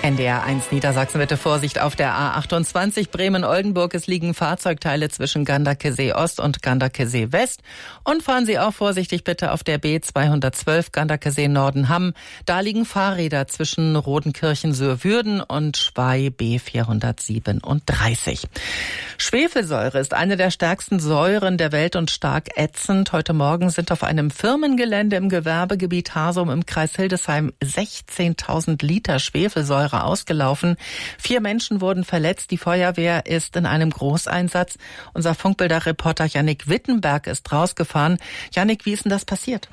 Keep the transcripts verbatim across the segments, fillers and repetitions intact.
N D R eins Niedersachsen, bitte Vorsicht auf der A achtundzwanzig Bremen-Oldenburg. Es liegen Fahrzeugteile zwischen Ganderkesee Ost und Ganderkesee West. Und fahren Sie auch vorsichtig bitte auf der B zweihundertzwölf Ganderkesee Norden-Hamm. Da liegen Fahrräder zwischen Rodenkirchen-Söhrwürden und Schwey B vierhundertsiebenunddreißig. Schwefelsäure ist eine der stärksten Säuren der Welt und stark ätzend. Heute Morgen sind auf einem Firmengelände im Gewerbegebiet Harsum im Kreis Hildesheim sechzehntausend Liter Schwefelsäure ausgelaufen. Vier Menschen wurden verletzt. Die Feuerwehr ist in einem Großeinsatz. Unser Funkbilder-Reporter Jannik Wittenberg ist rausgefahren. Jannik, wie ist denn das passiert?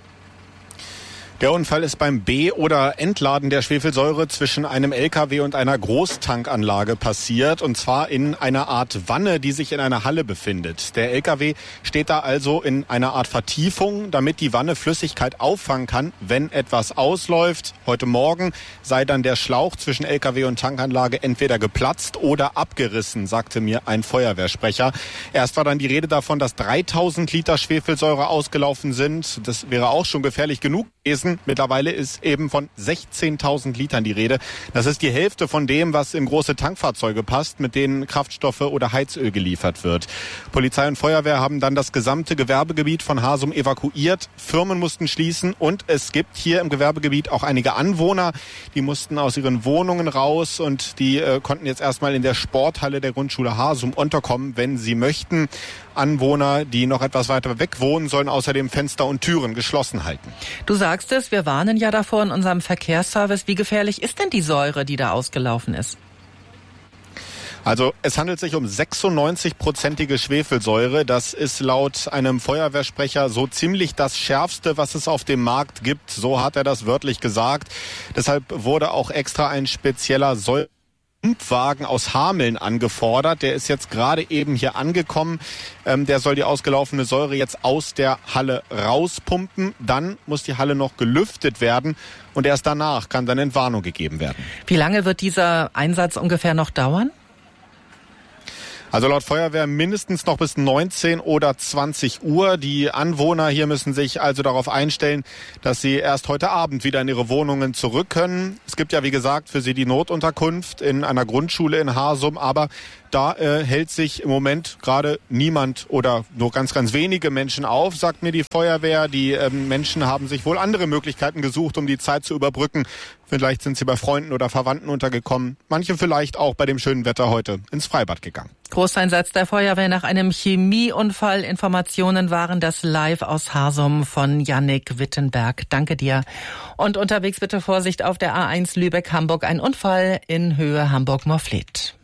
Der Unfall ist beim B- oder Entladen der Schwefelsäure zwischen einem L K W und einer Großtankanlage passiert. Und zwar in einer Art Wanne, die sich in einer Halle befindet. Der L K W steht da also in einer Art Vertiefung, damit die Wanne Flüssigkeit auffangen kann, wenn etwas ausläuft. Heute Morgen sei dann der Schlauch zwischen L K W und Tankanlage entweder geplatzt oder abgerissen, sagte mir ein Feuerwehrsprecher. Erst war dann die Rede davon, dass dreitausend Liter Schwefelsäure ausgelaufen sind. Das wäre auch schon gefährlich genug gewesen. Mittlerweile ist eben von sechzehntausend Litern die Rede. Das ist die Hälfte von dem, was in große Tankfahrzeuge passt, mit denen Kraftstoffe oder Heizöl geliefert wird. Polizei und Feuerwehr haben dann das gesamte Gewerbegebiet von Harsum evakuiert. Firmen mussten schließen und es gibt hier im Gewerbegebiet auch einige Anwohner, die mussten aus ihren Wohnungen raus und die äh, konnten jetzt erstmal in der Sporthalle der Grundschule Harsum unterkommen, wenn sie möchten. Anwohner, die noch etwas weiter weg wohnen, sollen außerdem Fenster und Türen geschlossen halten. Du sagst es, wir warnen ja davor in unserem Verkehrsservice. Wie gefährlich ist denn die Säure, die da ausgelaufen ist? Also es handelt sich um sechsundneunzig-prozentige Schwefelsäure. Das ist laut einem Feuerwehrsprecher so ziemlich das Schärfste, was es auf dem Markt gibt. So hat er das wörtlich gesagt. Deshalb wurde auch extra ein spezieller Säure Pumpwagen aus Hameln angefordert. Der ist jetzt gerade eben hier angekommen. Ähm, der soll die ausgelaufene Säure jetzt aus der Halle rauspumpen. Dann muss die Halle noch gelüftet werden und erst danach kann dann Entwarnung gegeben werden. Wie lange wird dieser Einsatz ungefähr noch dauern? Also laut Feuerwehr mindestens noch bis neunzehn oder zwanzig Uhr. Die Anwohner hier müssen sich also darauf einstellen, dass sie erst heute Abend wieder in ihre Wohnungen zurück können. Es gibt ja, wie gesagt, für sie die Notunterkunft in einer Grundschule in Harsum, aber da äh, hält sich im Moment gerade niemand oder nur ganz, ganz wenige Menschen auf, sagt mir die Feuerwehr. Die ähm, Menschen haben sich wohl andere Möglichkeiten gesucht, um die Zeit zu überbrücken. Vielleicht sind sie bei Freunden oder Verwandten untergekommen. Manche vielleicht auch bei dem schönen Wetter heute ins Freibad gegangen. Großeinsatz der Feuerwehr nach einem Chemieunfall. Informationen waren das live aus Harsum von Jannik Wittenberg. Danke dir. Und unterwegs bitte Vorsicht auf der A eins Lübeck-Hamburg. Ein Unfall in Höhe Hamburg-Morfleet.